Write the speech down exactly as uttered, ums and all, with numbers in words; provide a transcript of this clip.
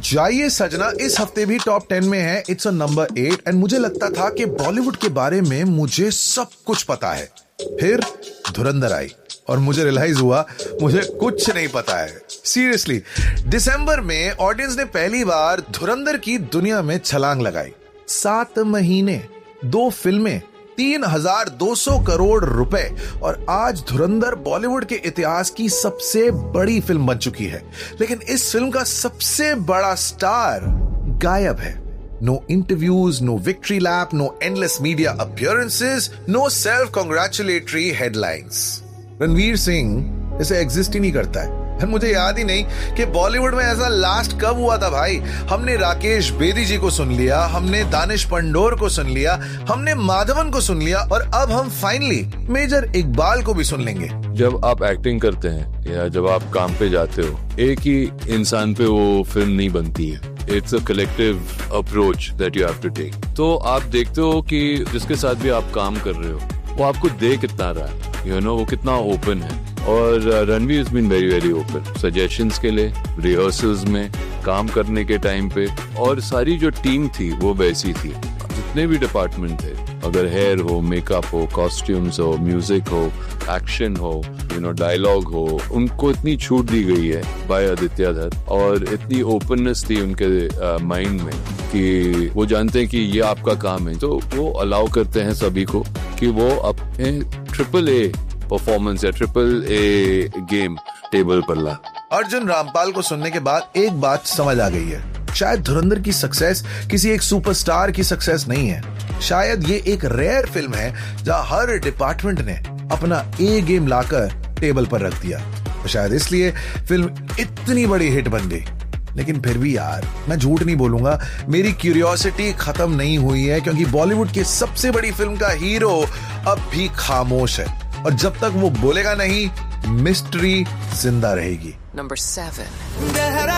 जाइए सजना इस हफ्ते भी टॉप टेन में है। It's a number eight and मुझे लगता था कि बॉलीवुड के बारे में मुझे सब कुछ पता है। फिर धुरंधर आई और मुझे रियलाइज हुआ मुझे कुछ नहीं पता है। सीरियसली, दिसंबर में ऑडियंस ने पहली बार धुरंधर की दुनिया में छलांग लगाई। सात महीने, दो फिल्में, तीन हजार दो सौ करोड़ रुपए और आज धुरंधर बॉलीवुड के इतिहास की सबसे बड़ी फिल्म बन चुकी है। लेकिन इस फिल्म का सबसे बड़ा स्टार गायब है। No interviews, no victory lap, no endless media appearances, no self कांग्रेचुलेटरी headlines. Ranveer Singh इसे एग्जिस्ट ही नहीं करता है। मुझे याद ही नहीं कि बॉलीवुड में ऐसा लास्ट कब हुआ था भाई। हमने राकेश बेदी जी को सुन लिया, हमने दानिश पंडोर को सुन लिया, हमने माधवन को सुन लिया और अब हम फाइनली मेजर इकबाल को भी सुन लेंगे। जब आप एक्टिंग करते हैं या जब आप काम पे जाते हो, एक ही इंसान पे वो फिल्म नहीं बनती है। It's a collective approach that you have to take. तो आप देखते हो कि जिसके साथ भी आप काम कर रहे हो वो आपको दे कितना रहा है, यू नो, वो कितना ओपन है। और Ranveer has been very very open suggestions के लिए, रिहर्सल्स में, काम करने के टाइम पे। और सारी जो टीम थी वो वैसी थी। जितने भी डिपार्टमेंट थे, अगर हेयर हो, मेकअप हो, कॉस्ट्यूम्स हो, म्यूजिक हो, एक्शन हो, यू नो, डायलॉग हो, उनको इतनी छूट दी गई है बाय आदित्य दत्त। और इतनी ओपननेस थी उनके माइंड में कि वो जानते हैं कि ये आपका काम है, तो वो अलाउ करते हैं सभी को कि वो अपने ट्रिपल ए परफॉर्मेंस या ट्रिपल ए गेम टेबल पर ला। अर्जुन रामपाल को सुनने के बाद एक बात समझ आ गई है। शायद धुरंधर की सक्सेस किसी एक सुपरस्टार की सक्सेस नहीं है। शायद ये एक रेयर फिल्म है जहां हर डिपार्टमेंट ने अपना ए गेम लाकर टेबल पर रख दिया। तो शायद इसलिए फिल्म इतनी बड़ी हिट बन गई। लेकिन फिर भी यार, मैं झूठ नहीं बोलूंगा, मेरी क्यूरियोसिटी खत्म नहीं हुई है, क्योंकि बॉलीवुड की सबसे बड़ी फिल्म का हीरो अब भी खामोश है और जब तक वो बोलेगा नहीं, मिस्ट्री जिंदा रहेगी। Number seven.